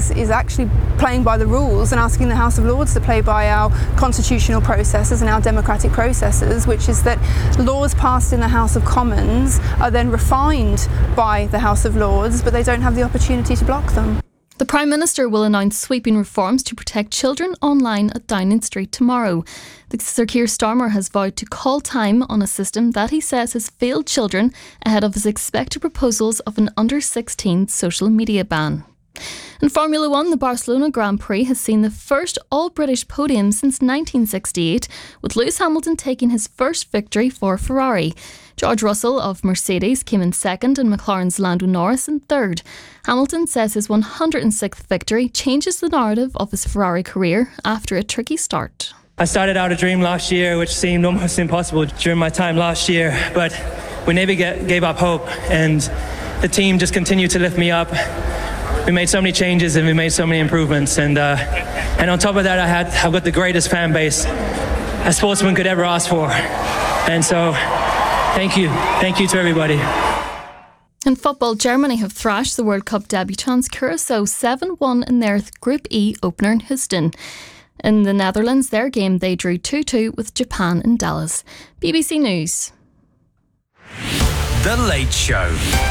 is actually playing by the rules and asking the House of Lords to play by our constitutional processes and our democratic processes, which is that laws passed in the House of Commons are then refined by the House of Lords, but they don't have the opportunity to block them. The Prime Minister will announce sweeping reforms to protect children online at Downing Street tomorrow. Sir Keir Starmer has vowed to call time on a system that he says has failed children ahead of his expected proposals of an under-16 social media ban. In Formula 1, the Barcelona Grand Prix has seen the first all-British podium since 1968, with Lewis Hamilton taking his first victory for Ferrari. George Russell of Mercedes came in second and McLaren's Lando Norris in third. Hamilton says his 106th victory changes the narrative of his Ferrari career after a tricky start. I started out a dream last year which seemed almost impossible during my time last year, but we never gave up hope, and the team just continued to lift me up. We made so many changes and we made so many improvements, and on top of that I've got the greatest fan base a sportsman could ever ask for, and so thank you to everybody. In football, Germany have thrashed the World Cup debutants Curaçao 7-1 in their Group E opener in Houston. In the Netherlands, their game they drew 2-2 with Japan in Dallas. BBC News. The Late Show.